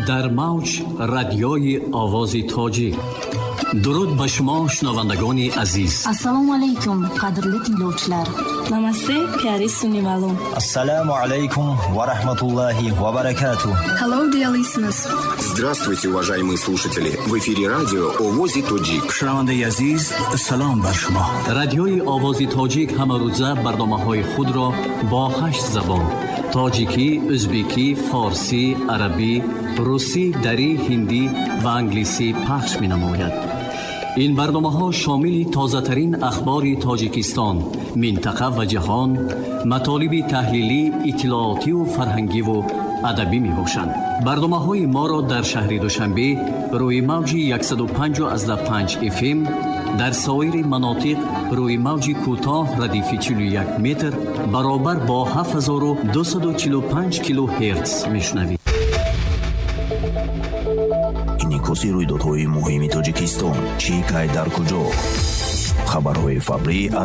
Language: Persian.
در موج رادیوی آواز تاجیک. درود به شما شنوندگان عزیز. السلام علیکم قدرلی tinglovchilar. Namaste, pyari sunnivalon. Assalamu alaikum wa rahmatullahi wa barakatuh. Hello, dear listeners. Здравствуйте, уважаемые слушатели. В эфире радио Овози Тоджик. شنونده عزیز، سلام بر شما. رادیوی آواز تاجیک همه روزه برنامه‌های خود را با 8 زبان: تاجیکی، ازبکی، فارسی، عربی، روسی، دری، هندی و انگلیسی پخش می‌نماید. این برنامه‌ها شامل تازه‌ترین اخبار تاجیکستان، منطقه و جهان، مطالب تحلیلی، اطلاعاتی و فرهنگی و ادبی میباشند. برنامه‌های ما را در شهر دوشنبه روی موج 105.5 FM، در سایر مناطق روی موج کوتاه ردیف 41 متر برابر با 7245 کیلوهرتز میشنوید. инъикоси рӯйдодҳои муҳими тоҷикистон чӣ кай дар куҷо. хабарҳои фаврӣ